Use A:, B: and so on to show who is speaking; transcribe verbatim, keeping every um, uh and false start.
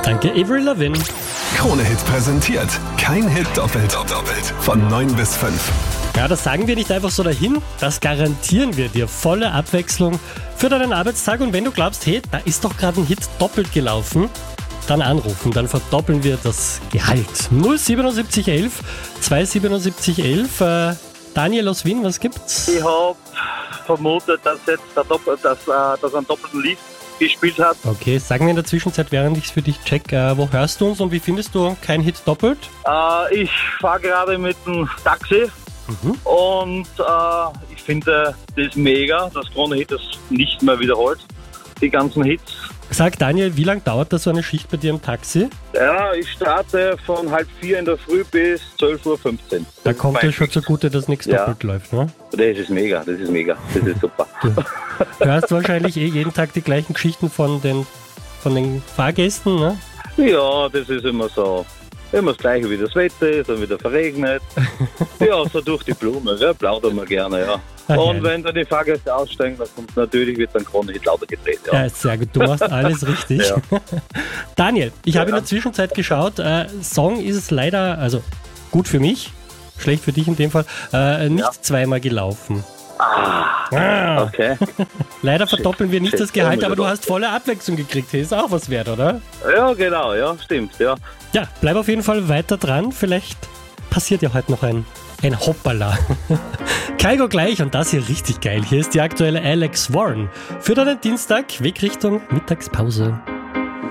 A: Danke, Avril Lavigne.
B: Krone-Hit präsentiert. Kein Hit doppelt. doppelt. Von neun bis fünf.
A: Ja, das sagen wir nicht einfach so dahin, das garantieren wir dir. Volle Abwechslung für deinen Arbeitstag. Und wenn du glaubst, hey, da ist doch gerade ein Hit doppelt gelaufen, dann anrufen, dann verdoppeln wir das Gehalt. null siebenundsiebzig elf zweihundertsiebenundsiebzig elf. Äh, Daniel aus Wien, was gibt's?
C: Ich habe vermutet, dass jetzt der Doppel, dass, äh, dass er einen doppelten Lied gespielt hat.
A: Okay, sag mir in der Zwischenzeit, während ich es für dich check, äh, wo hörst du uns und wie findest du kein Hit doppelt?
C: Äh, ich fahre gerade mit dem Taxi mhm. und äh, ich finde das mega, dass Krone-Hit das nicht mehr wiederholt, die ganzen Hits.
A: Sag Daniel, wie lange dauert das so eine Schicht bei dir im Taxi?
C: Ja, ich starte von halb vier in der Früh bis zwölf Uhr fünfzehn.
A: Da kommt dir schon zugute, dass nichts
C: ja.
A: doppelt läuft, ne?
C: Das ist mega, das ist mega, das ist super.
A: Du hörst wahrscheinlich eh jeden Tag die gleichen Geschichten von den, von den Fahrgästen, ne?
C: Ja, das ist immer so. Immer das Gleiche, wie das Wetter ist, dann wieder verregnet. Ja, so durch die Blume, ja, plaudern wir gerne, ja.
A: Ach,
C: und
A: ja.
C: wenn dann die Fahrgäste aussteigen, dann kommt natürlich, wird dann Krone-Hit lauter gedreht. Ja.
A: Ja, sehr gut, du machst alles richtig.
C: Ja.
A: Daniel, ich
C: ja.
A: habe in der Zwischenzeit geschaut, äh, Song ist es leider, also gut für mich, schlecht für dich in dem Fall, äh, nicht ja. zweimal gelaufen.
C: Ah,
A: ah.
C: okay.
A: Leider verdoppeln wir nicht
C: Shit.
A: das Gehalt, aber du hast volle Abwechslung gekriegt. Hey, ist auch was wert, oder?
C: Ja, genau, ja, stimmt, ja.
A: Ja, bleib auf jeden Fall weiter dran. Vielleicht passiert ja heute noch ein, ein Hoppala. Kaigo gleich und das hier richtig geil. Hier ist die aktuelle Alex Warren. Für deinen Dienstag, Weg Richtung Mittagspause.